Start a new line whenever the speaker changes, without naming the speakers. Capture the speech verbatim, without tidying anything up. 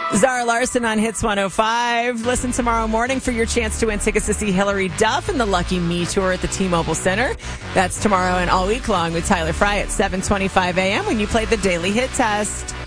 Zara Larson on Hits one oh five. Listen tomorrow morning for your chance to win tickets to see Hillary Duff and the Lucky Me Tour at the T-Mobile Center. That's tomorrow and all week long with Tyler Fry at seven twenty-five a.m. when you play the Daily Hit Test.